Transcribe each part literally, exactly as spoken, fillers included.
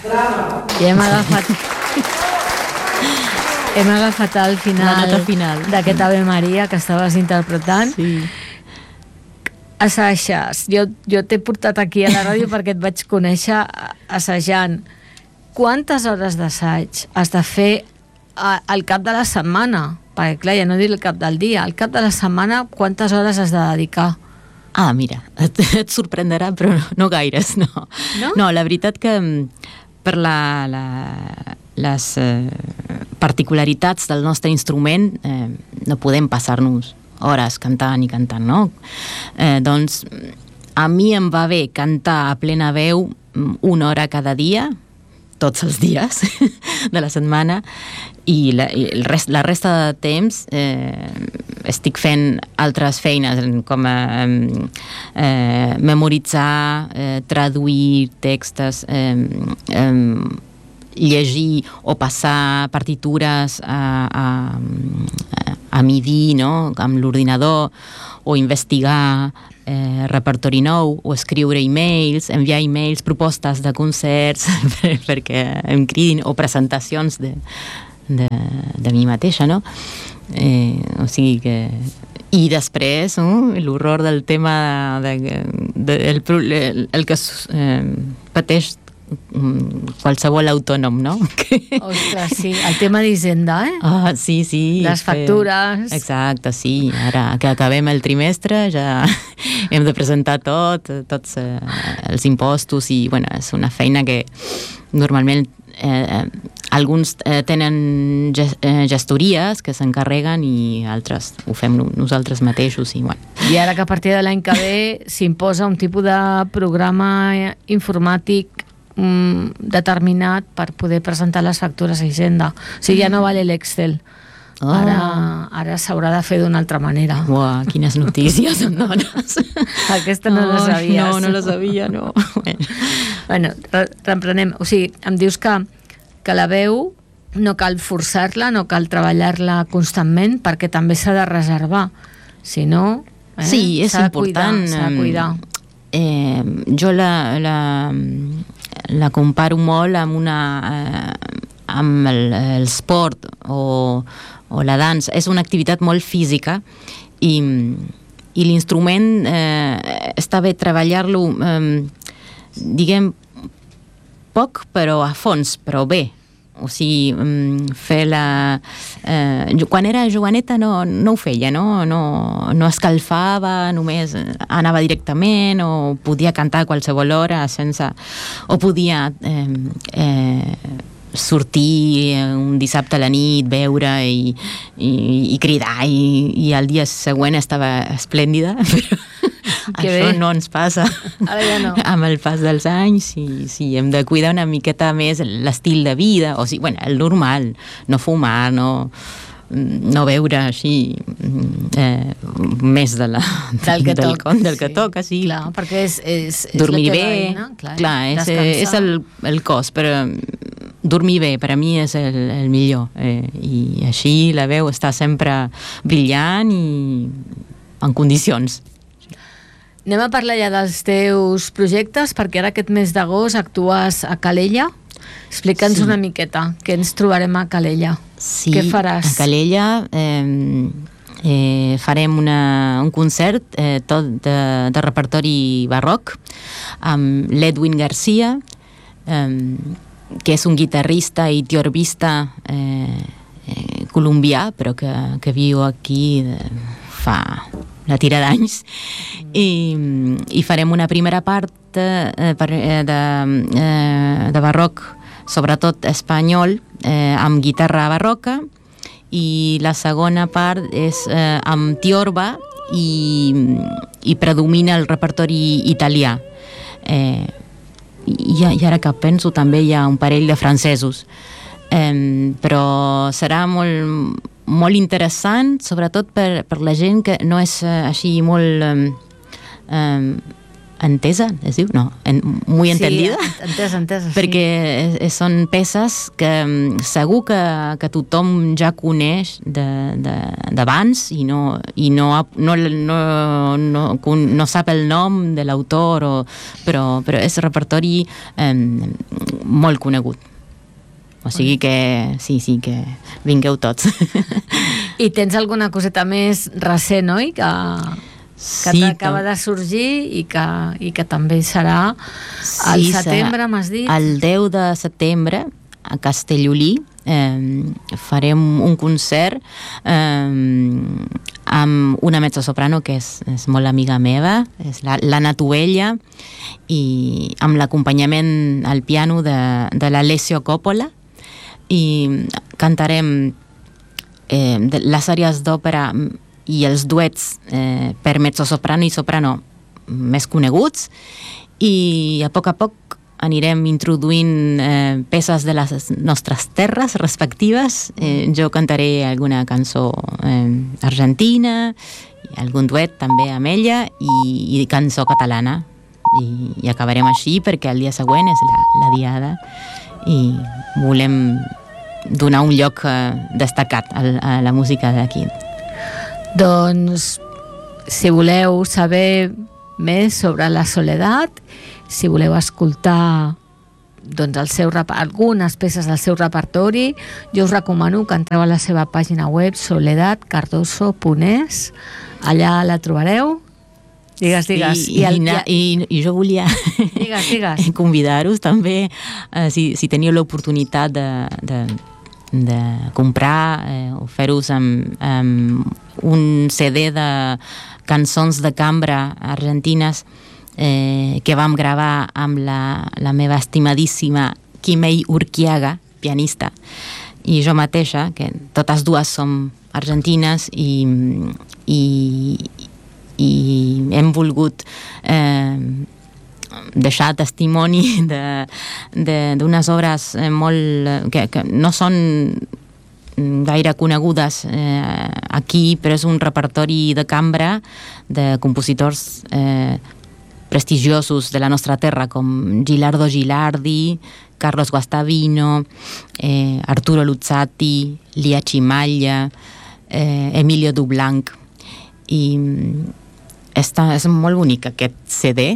I hem agafat... hem agafat el final, final. d'aquest Ave Maria que estaves interpretant. Sí. Assaixes. Jo, jo t'he portat aquí a la ràdio perquè et vaig conèixer assajant. Quantes hores d'assaig has de fer al cap de la setmana? Perquè, clar, ja no dir el cap del dia. Al cap de la setmana, quantes hores has de dedicar? Ah, mira, et, et sorprendrà, però no, no gaires, no. No? No, la veritat que per la, la, les eh, particularitats del nostre instrument eh, no podem passar-nos hores cantant i cantant, no? Eh, doncs a mi em va bé cantar a plena veu una hora cada dia, tots els dies de la setmana, i la, i el rest, la resta de temps eh, estic fent altres feines com eh, eh, memoritzar, eh, traduir textos, eh, eh, llegir o passar partitures a, a, a MIDI, no? Amb l'ordinador, o investigar eh, repertori nou, o escriure e-mails, enviar e-mails, propostes de concerts per, perquè em cridin, o presentacions de, de, de mi mateixa, no? Eh, o sigui que... I després, no? L'horror del tema de, de, el, el, el que eh, pateix qualsevol autònom, no? Ostres, sí, el tema d'Hisenda, eh? Ah, sí, sí. Les factures. Que... Exacte, sí. Ara que acabem el trimestre ja hem de presentar tot, tots eh, els impostos, i, bueno, és una feina que normalment eh, alguns eh, tenen gestories que s'encarreguen i altres ho fem nosaltres mateixos. I, bueno. I ara que a partir de l'any que ve s'imposa un tipus de programa informàtic mm, determinat per poder presentar les factures a Hisenda. O sigui, ja no vale l'Excel. Oh. Ara, ara s'haurà de fer d'una altra manera. Uah, quines notícies em dones. Aquesta no oh, la sabies. No, no la sabia, no. Bueno, re reemprenem. O sigui, em dius que que la veu no cal forçar-la, no cal treballar-la constantment, perquè també s'ha de reservar. Si no, eh, sí, és important. S'ha de cuidar. Eh, jo la, la, la comparo molt amb una eh, amb el, el sport o, o la dansa. És una activitat molt física i, i l'instrument eh, està bé treballar-lo eh, diguem poc però a fons, però bé. O sigui, fer la... Eh, quan era joveneta no, no ho feia, no? No, no escalfava, només anava directament, o podia cantar a qualsevol hora sense... O podia eh, eh, sortir un dissabte a la nit, beure i, i, i cridar, i, i el dia següent estava esplèndida, però... Que això bé. No ens passa. Ara ja no. Amb el pas dels anys, sí, sí, hem de cuidar una miqueta més l'estil de vida, o sigui, bueno, el normal, no fumar, no, no beure així eh, més de la, del que, del, toc, del que sí. toca, sí. Clar, perquè és, és, és dormir la bé, eina, clar, clar, és, és el, el cos, però dormir bé per a mi és el, el millor, eh, i així la veu està sempre brillant i en condicions. Anem a parlar ja dels teus projectes, perquè ara aquest mes d'agost actues a Calella. Explica'ns sí. una miqueta, què ens trobarem a Calella? Sí, què faràs? A Calella eh, eh, farem una, un concert eh, tot de, de repertori barroc amb l'Edwin Garcia, eh, que és un guitarrista i tiorbista eh, eh, colombià, però que, que viu aquí de, fa... la tira d'anys, i, i farem una primera part eh, per, eh, de, eh, de barroc, sobretot espanyol, eh, amb guitarra barroca, i la segona part és eh, amb tiorba i, i predomina el repertori italià. Eh, i, I ara que penso també hi ha un parell de francesos, eh, però serà molt... molt interessant, sobretot per, per la gent que no és uh, així molt um, um, entesa, es diu? No, en, muy entendida. Sí, entesa, entesa, sí. Perquè són peces que segur que, que tothom ja coneix d'abans i, no, i no, no, no, no, no sap el nom de l'autor, però, però és repertori eh, molt conegut. O sigui que sí, sí, que vingueu tots. I tens alguna coseta més recent, oi? Que... que sí, t'acaba de sorgir i que, i que també serà al sí, setembre, m'has dit? El deu de setembre a Castellolí eh, farem un concert eh, amb una mezzosoprano que és, és molt amiga meva, és l'Anna Tuella, i amb l'acompanyament al piano de, de l'Alessio Coppola, i cantarem eh, les àrees d'òpera i els duets eh, per mezzosoprano i soprano més coneguts, i a poc a poc anirem introduint eh, peces de les nostres terres respectives. Eh, jo cantaré alguna cançó eh, argentina, algun duet també amb ella, i, i cançó catalana, i, i acabarem així perquè el dia següent és la, la diada i volem donar un lloc eh, destacat a, a la música d'aquí. Doncs, si voleu saber més sobre la Soledat, si voleu escoltar doncs, el seu, algunes peces del seu repertori, jo us recomano que entreu a la seva pàgina web soledad cardoso punt es, allà la trobareu. Digues, digues. I, i, el, i, i, i jo volia digues, digues. convidar-vos també, eh, si, si teniu l'oportunitat de... de de comprar eh, o fer-vos amb, amb un C D de cançons de cambra argentines eh, que vam gravar amb la, la meva estimadíssima Quimei Urquiaga, pianista, i jo mateixa, que totes dues som argentines, i, i, i hem volgut eh, deixar testimoni d'unes obres molt que, que no són gaire conegudes eh, aquí, però és un repertori de cambra de compositors eh, prestigiosos de la nostra terra, com Gilardo Gilardi, Carlos Guastavino, eh, Arturo Luzzati, Lia Cimaglia, eh, Emilio Dublanc, i Està, és molt bonic aquest C D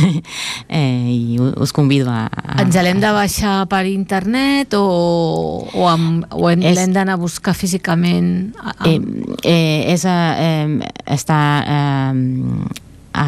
eh, i us convido a... a Ens l'hem de baixar per internet o, o, amb, o hem, l'hem d'anar a buscar físicament? A, a... Eh, eh, és a, eh, està eh, a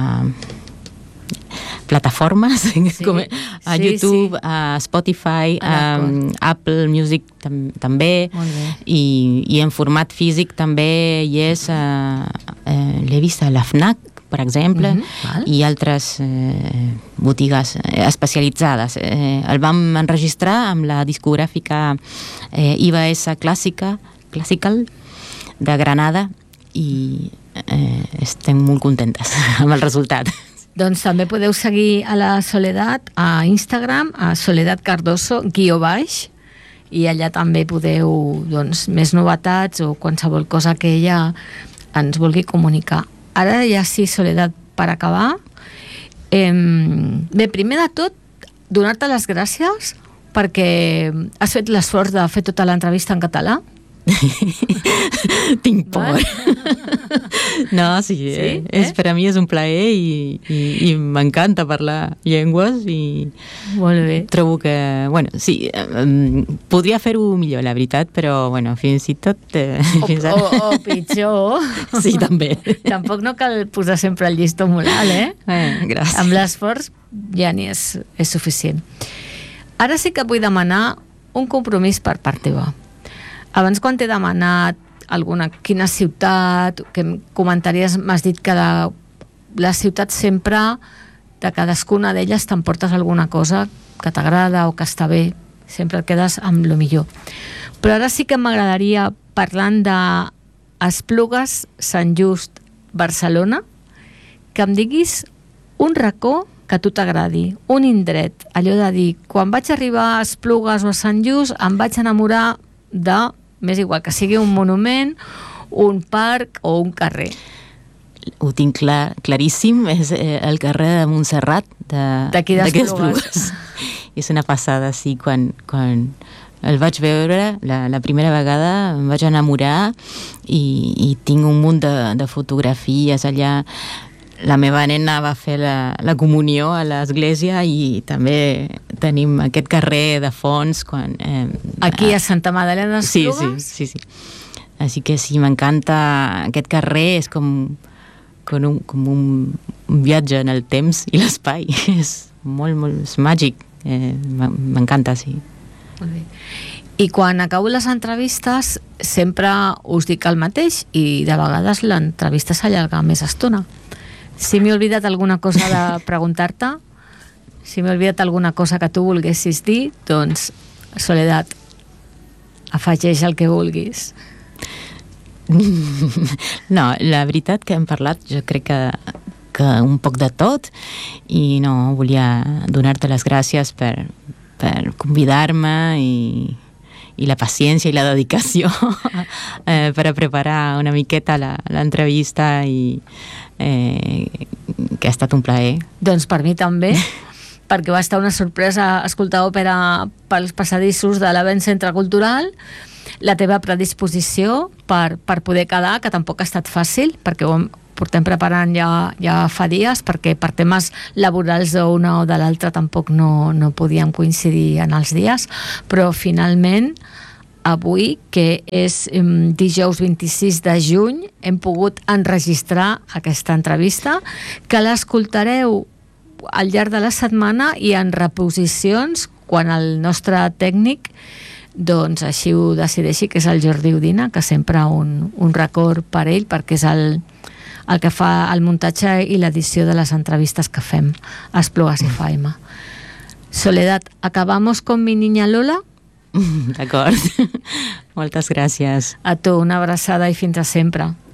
plataformes, sí, com a sí, YouTube, sí. a Spotify, a, a Apple Music tam, també, i, i en format físic també hi és, eh, eh, l'he vist a la FNAC, per exemple, mm-hmm, i altres eh, botigues especialitzades. Eh, el vam enregistrar amb la discogràfica eh, I B S Clàssica, Classical, de Granada, i eh, estem molt contentes amb el resultat. Doncs també podeu seguir a la Soledat a Instagram, a Soledat Cardoso, guió baix, i allà també podeu, doncs, més novetats o qualsevol cosa que ella ens vulgui comunicar. Ara ja sí, Soledat, per acabar. Eh, bé, primer de tot, donar-te les gràcies perquè has fet l'esforç de fer tota l'entrevista en català. Tinc por. No, sí, sí eh? és, per a mi és un plaer i, i, i m'encanta parlar llengües i molt bé. Trobo que, bueno, sí, um, podria fer-ho millor, la veritat, però, bueno, fins i tot... Eh, o, fins ara... o, o pitjor. Sí, també. Tampoc no cal posar sempre el llistó molt alt, eh? eh gràcies. Amb l'esforç ja n'hi és, és suficient. Ara sí que vull demanar un compromís per part teva. Abans, quan t'he demanat alguna, quina ciutat, que comentaries, m'has dit que de les ciutats sempre, de cadascuna d'elles t'emportes alguna cosa que t'agrada o que està bé, sempre et quedes amb lo millor. Però ara sí que m'agradaria, parlant de Esplugues, Sant Just, Barcelona, que em diguis un racó que a tu t'agradi, un indret, allò de dir, quan vaig arribar a Esplugues o a Sant Just em vaig enamorar de... M'és igual que sigui un monument, un parc o un carrer. ho tinc clar, claríssim, és eh, el carrer de Montserrat d'aquí d'Esplugues. És una passada, sí, quan, quan el vaig veure la, la primera vegada em vaig enamorar i, i tinc un munt de, de fotografies allà. La meva nena va fer la, la comunió a l'església i també tenim aquest carrer de fons. Quan, eh, Aquí a Santa Madalena d'Esplugues? Sí, sí, sí, sí. Així que sí, m'encanta aquest carrer, és com, com, un, com un, un viatge en el temps i l'espai. És molt, molt és màgic. Eh, m'encanta, sí. Molt bé. I quan acabo les entrevistes sempre us dic el mateix i de vegades l'entrevista s'allarga més estona. Si m'he oblidat alguna cosa de preguntar-te, si m'he oblidat alguna cosa que tu volguessis dir, doncs, Soledad, afegeix el que vulguis. No, la veritat que hem parlat, jo crec que, que un poc de tot, i no, volia donar-te les gràcies per, per convidar-me i, i la paciència i la dedicació eh, per a preparar una miqueta l'entrevista i eh, que ha estat un plaer. Doncs per mi també, perquè va estar una sorpresa escoltar òpera pels passadissos de l'Avenc Centre Cultural, la teva predisposició per, per poder quedar, que tampoc ha estat fàcil, perquè ho portem preparant ja, ja fa dies, perquè per temes laborals d'una o de l'altra tampoc no, no podíem coincidir en els dies, però finalment avui, que és um, dijous vint-i-sis de juny, hem pogut enregistrar aquesta entrevista, que l'escoltareu al llarg de la setmana i en reposicions quan el nostre tècnic doncs així ho decideixi, que és el Jordi Udina, que sempre un, un record per ell, perquè és el, el que fa el muntatge i l'edició de les entrevistes que fem a Esplugues i Faima. Soledad, acabamos con mi niña Lola? D'acord. Moltes gràcies. A tu, una abraçada i fins a sempre.